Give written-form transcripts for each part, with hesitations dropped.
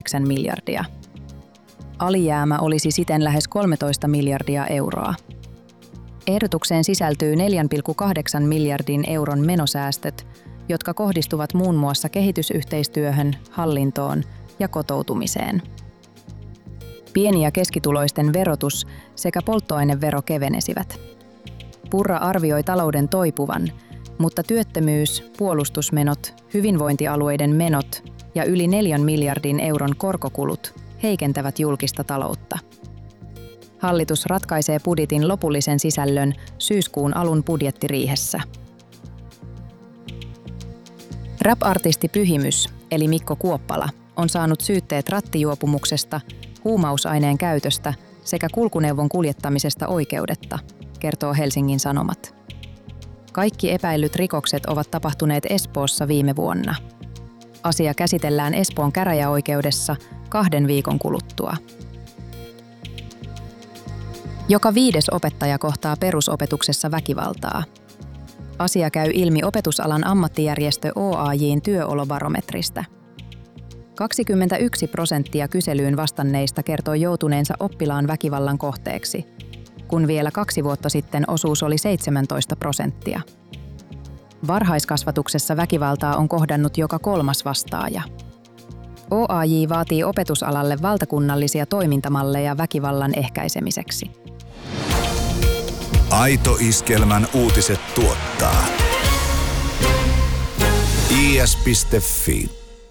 9 miljardia. Alijäämä olisi siten lähes 13 miljardia euroa. Ehdotukseen sisältyy 4,8 miljardin euron menosäästöt, jotka kohdistuvat muun muassa kehitysyhteistyöhön, hallintoon ja kotoutumiseen. Pieni- ja keskituloisten verotus sekä polttoainevero kevenesivät. Purra arvioi talouden toipuvan, mutta työttömyys, puolustusmenot, hyvinvointialueiden menot ja yli 4 miljardin euron korkokulut heikentävät julkista taloutta. Hallitus ratkaisee budjetin lopullisen sisällön syyskuun alun budjettiriihessä. Rap-artisti Pyhimys, eli Mikko Kuoppala, on saanut syytteet rattijuopumuksesta, huumausaineen käytöstä sekä kulkuneuvon kuljettamisesta oikeudetta, kertoo Helsingin Sanomat. Kaikki epäillyt rikokset ovat tapahtuneet Espoossa viime vuonna. Asia käsitellään Espoon käräjäoikeudessa 2 viikon kuluttua. Joka 5. opettaja kohtaa perusopetuksessa väkivaltaa. Asia käy ilmi opetusalan ammattijärjestö OAJ:n työolobarometristä. 21% kyselyyn vastanneista kertoo joutuneensa oppilaan väkivallan kohteeksi, kun vielä 2 vuotta sitten osuus oli 17%. Varhaiskasvatuksessa väkivaltaa on kohdannut joka 3. vastaaja. OAJ vaatii opetusalalle valtakunnallisia toimintamalleja väkivallan ehkäisemiseksi. Aito Iskelmän uutiset tuottaa is.fi.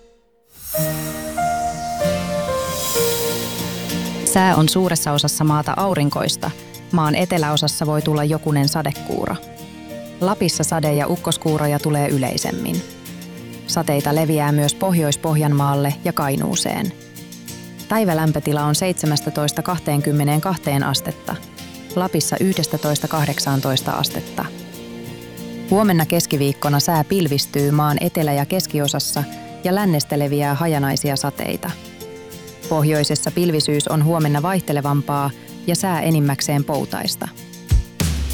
Sää on suuressa osassa maata aurinkoista. Maan eteläosassa voi tulla jokunen sadekuuro. Lapissa sade- ja ukkoskuuroja tulee yleisemmin. Sateita leviää myös Pohjois-Pohjanmaalle ja Kainuuseen. Päivälämpötila on 17–22 astetta. Lapissa 11–18 astetta. Huomenna keskiviikkona sää pilvistyy maan etelä- ja keskiosassa ja lännestä leviää hajanaisia sateita. Pohjoisessa pilvisyys on huomenna vaihtelevampaa ja sää enimmäkseen poutaista.